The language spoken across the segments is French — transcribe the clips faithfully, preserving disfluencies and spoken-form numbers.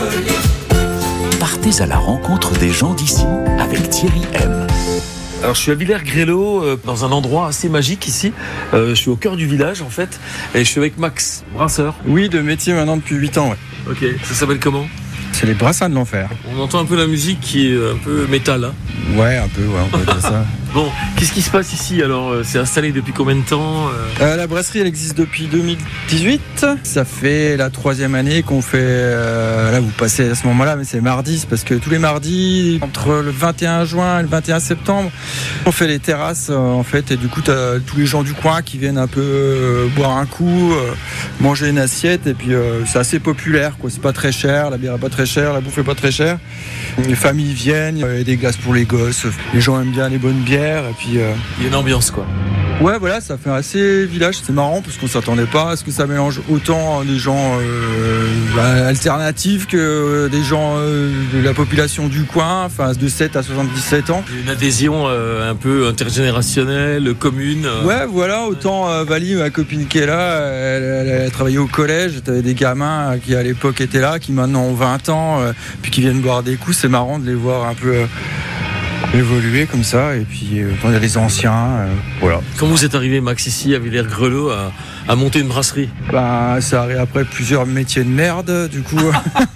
Partez à la rencontre des gens d'ici avec Thierry M. Alors je suis à Villers-Grélo, euh, dans un endroit assez magique ici. Euh, je suis au cœur du village en fait, et je suis avec Max, brasseur. Oui, de métier maintenant depuis huit ans. Ouais. Ok, ça s'appelle comment ? C'est les brassins de l'enfer. On entend un peu la musique qui est un peu métal. Hein. Ouais, un peu, ouais, on peut dire ça. Bon, qu'est-ce qui se passe ici alors ? C'est installé depuis combien de temps ? euh, La brasserie, elle existe depuis deux mille dix-huit. Ça fait la troisième année qu'on fait. Euh, là, vous passez à ce moment-là, mais c'est mardi, c'est parce que tous les mardis, entre le vingt et un juin et le vingt et un septembre, on fait les terrasses euh, en fait, et du coup, t'as tous les gens du coin qui viennent un peu euh, boire un coup, euh, manger une assiette, et puis euh, c'est assez populaire, quoi. C'est pas très cher, la bière est pas très chère, la bouffe est pas très chère. Les familles viennent, il y a des glaces pour les gosses, les gens aiment bien les bonnes bières. Et puis, euh... il y a une ambiance quoi. Ouais, voilà, ça fait assez village. C'est marrant parce qu'on s'attendait pas à ce que ça mélange autant des gens euh, bah, alternatifs que des gens euh, de la population du coin, enfin de sept à soixante-dix-sept ans. Une adhésion euh, un peu intergénérationnelle, commune. Euh... Ouais, voilà, autant euh, Vali, ma copine qui est là, elle, elle, elle travaillait au collège. T'avais des gamins qui à l'époque étaient là, qui maintenant ont vingt ans, euh, puis qui viennent boire des coups. C'est marrant de les voir un peu. Euh, évoluer comme ça, et puis euh, il y a les anciens, euh, voilà. Quand vous êtes arrivé, Max, ici à Villers-Grélo, à, à monter une brasserie ? Ben, ça arrive après plusieurs métiers de merde, du coup.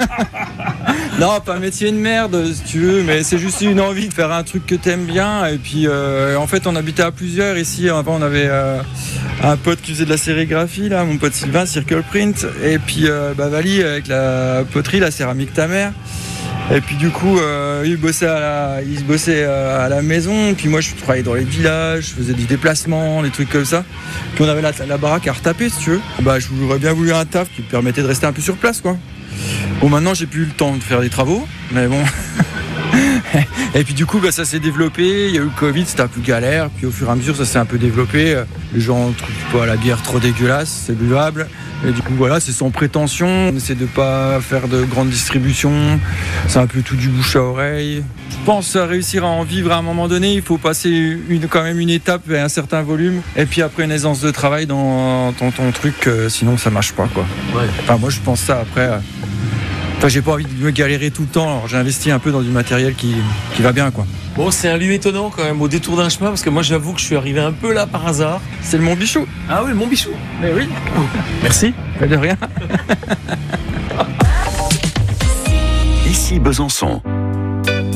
Non, pas métier de merde, si tu veux, mais c'est juste une envie de faire un truc que t'aimes bien. Et puis, euh, en fait, on habitait à plusieurs ici. Avant, on avait euh, un pote qui faisait de la sérigraphie, là, mon pote Sylvain, Circle Print. Et puis, euh, bah, Vali, avec la poterie, la céramique ta mère. Et puis du coup, euh, il bossait, à la, il bossait à la maison. Puis moi, je travaillais dans les villages, je faisais des déplacements, des trucs comme ça. Puis on avait la, la baraque à retaper, si tu veux. Bah, j'aurais bien voulu un taf qui me permettait de rester un peu sur place, quoi. Bon, maintenant, j'ai plus eu le temps de faire des travaux, mais bon. Et puis du coup, bah, ça s'est développé. Il y a eu le Covid, c'était un peu galère. Puis au fur et à mesure, ça s'est un peu développé. Les gens ne trouvent pas la bière trop dégueulasse, c'est buvable. Et du coup, voilà, c'est sans prétention. On essaie de pas faire de grande distribution. C'est un peu tout du bouche à oreille. Je pense à réussir à en vivre à un moment donné. Il faut passer une, quand même une étape et un certain volume. Et puis après, une aisance de travail dans ton, ton truc. Euh, sinon, ça marche pas, quoi. Ouais. Enfin, moi, je pense ça après. Euh, Enfin, j'ai pas envie de me galérer tout le temps, alors j'ai investi un peu dans du matériel qui, qui va bien, quoi. Bon, c'est un lieu étonnant quand même, au détour d'un chemin, parce que moi j'avoue que je suis arrivé un peu là par hasard. C'est le Mont Bichou. Ah oui, le Mont Bichou. Mais oui. Merci. De rien. Ici Besançon.